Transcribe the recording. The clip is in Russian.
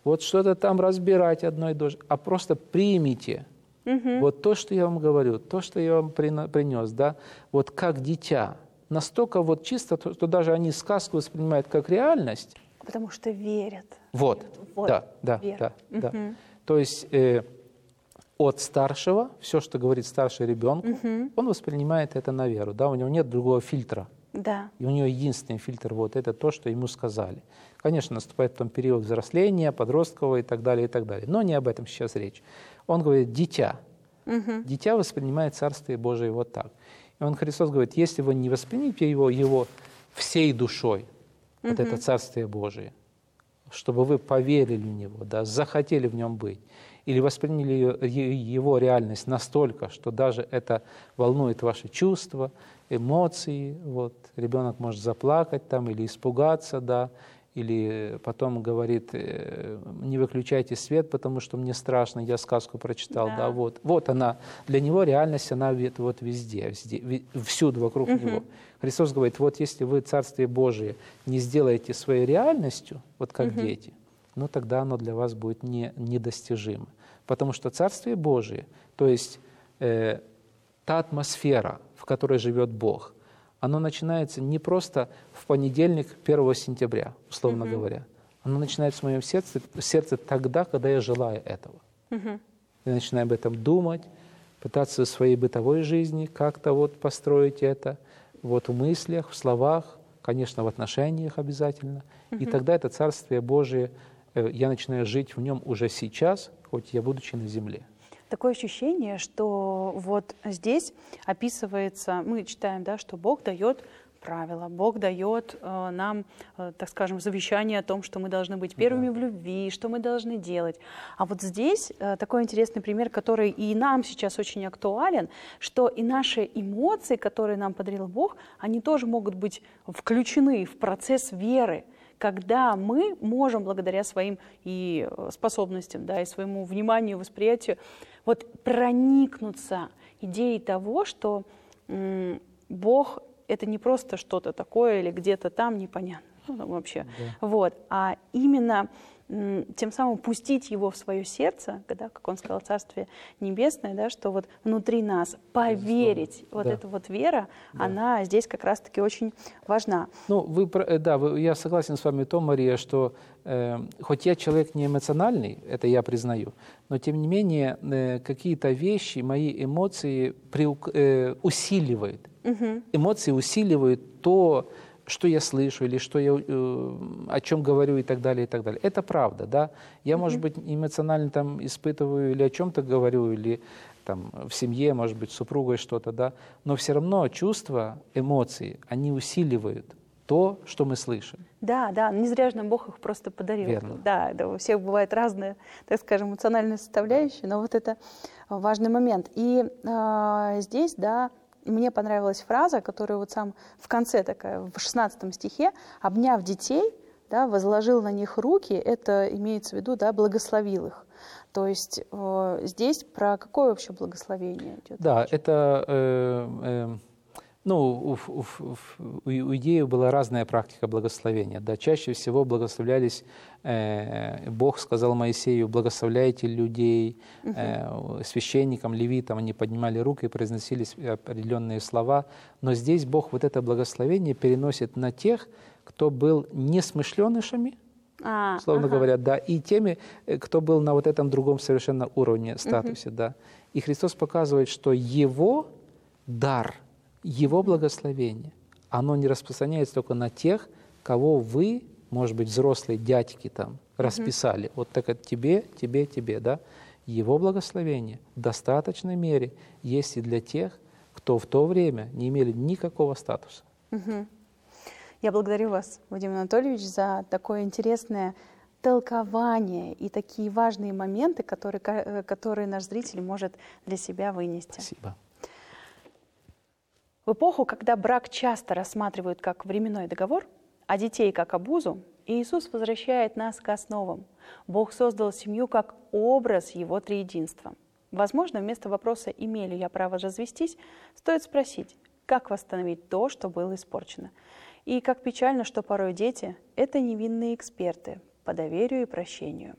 вот что-то там разбирать одной дождь, а просто примите вот то, что я вам говорю, то, что я вам принес, да, вот как дитя. Настолько вот чисто, что даже они сказку воспринимают как реальность. Потому что верят. Вот, Вот. да. То есть от старшего, все, что говорит старший ребенку, он воспринимает это на веру, да, у него нет другого фильтра. Да. И у него единственный фильтр вот это то, что ему сказали. Конечно, наступает потом период взросления, подросткового и так далее, но не об этом сейчас речь. Он говорит, дитя. Дитя воспринимает Царствие Божие вот так. И он, Христос говорит, если вы не воспримете его всей душой, вот это Царствие Божие, чтобы вы поверили в него, да, захотели в нем быть, или восприняли его реальность настолько, что даже это волнует ваши чувства, эмоции, вот, ребенок может заплакать там или испугаться, да, или потом говорит, не выключайте свет, потому что мне страшно, я сказку прочитал, да, вот она, для него реальность, она вот везде, всюду вокруг него. Христос говорит, вот если вы Царствие Божие не сделаете своей реальностью, вот как дети, ну тогда оно для вас будет недостижимо. Потому что Царствие Божие, то есть та атмосфера, в которой живет Бог, оно начинается не просто в понедельник, 1 сентября, условно говоря. Оно начинается в моем сердце тогда, когда я желаю этого. Я начинаю об этом думать, пытаться в своей бытовой жизни как-то вот построить это, вот в мыслях, в словах, конечно, в отношениях обязательно. И тогда это Царствие Божие, я начинаю жить в нем уже сейчас, хоть я будучи на земле. Такое ощущение, что вот здесь описывается, мы читаем, да, что Бог дает правила, Бог дает нам, так скажем, завещание о том, что мы должны быть первыми в любви, что мы должны делать. А вот здесь такой интересный пример, который и нам сейчас очень актуален, что и наши эмоции, которые нам подарил Бог, они тоже могут быть включены в процесс веры, когда мы можем благодаря своим и способностям, да, и своему вниманию, восприятию, вот проникнуться идеей того, что Бог — это не просто что-то такое или где-то там непонятно вообще, вот, а именно тем самым пустить его в свое сердце, да, как он сказал, Царствие Небесное, да, что вот внутри нас поверить, вот эта вот вера, она здесь как раз-таки очень важна. Ну, я согласен с вами в том, Мария, что хоть я человек не эмоциональный, это я признаю, но тем не менее какие-то вещи, мои эмоции усиливают. Эмоции усиливают то, что я слышу, или что я, о чем говорю и так далее, и так далее. Это правда, да. Я, может быть, эмоционально там испытываю или о чем-то говорю, или там в семье, может быть, с супругой что-то, да, но все равно чувства, эмоции, они усиливают то, что мы слышим. Да, не зря же нам Бог их просто подарил. Верно. Да, у всех бывает разная, так скажем, эмоциональная составляющая, но вот это важный момент. И здесь, да, мне понравилась фраза, которая вот сам в конце такая, в 16 стихе, «обняв детей, да, возложил на них руки», это имеется в виду, да, благословил их. То есть здесь про какое вообще благословение идет? Да, это... у иудеев была разная практика благословения. Да, чаще всего благословлялись, Бог сказал Моисею, благословляйте людей, священникам, левитам, они поднимали руки и произносили определенные слова. Но здесь Бог вот это благословение переносит на тех, кто был несмышленышами, словно говоря, да, и теми, кто был на вот этом другом совершенно уровне, статусе. Да. И Христос показывает, что Его дар, Его благословение, оно не распространяется только на тех, кого вы, может быть, взрослые дядьки там расписали. Вот так это тебе, да. Его благословение в достаточной мере есть и для тех, кто в то время не имели никакого статуса. Я благодарю вас, Вадим Анатольевич, за такое интересное толкование и такие важные моменты, которые наш зритель может для себя вынести. Спасибо. В эпоху, когда брак часто рассматривают как временной договор, а детей как обузу, Иисус возвращает нас к основам. Бог создал семью как образ Его триединства. Возможно, вместо вопроса «имею ли я право развестись?» стоит спросить, как восстановить то, что было испорчено. И как печально, что порой дети – это невинные эксперты по доверию и прощению.